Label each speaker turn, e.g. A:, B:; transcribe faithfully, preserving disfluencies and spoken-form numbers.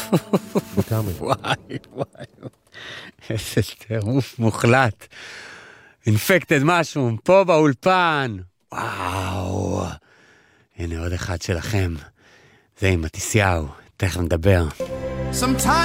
A: וואי, וואי. איזה טירוף מוחלט. אינפקטד משהו, פה באולפן. וואו. הנה עוד אחד שלכם. זה עם מתיסיהו. תכף נדבר.
B: Sometimes